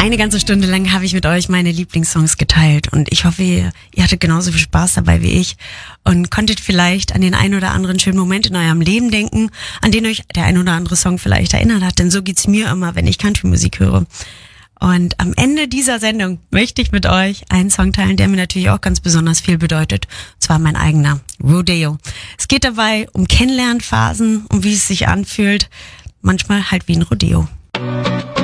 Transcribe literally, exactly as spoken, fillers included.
Eine ganze Stunde lang habe ich mit euch meine Lieblingssongs geteilt und ich hoffe, ihr, ihr hattet genauso viel Spaß dabei wie ich und konntet vielleicht an den ein oder anderen schönen Moment in eurem Leben denken, an den euch der ein oder andere Song vielleicht erinnert hat, denn so geht's mir immer, wenn ich Country-Musik höre. Und am Ende dieser Sendung möchte ich mit euch einen Song teilen, der mir natürlich auch ganz besonders viel bedeutet, und zwar mein eigener, Rodeo. Es geht dabei um Kennenlernphasen, um wie es sich anfühlt, manchmal halt wie ein Rodeo.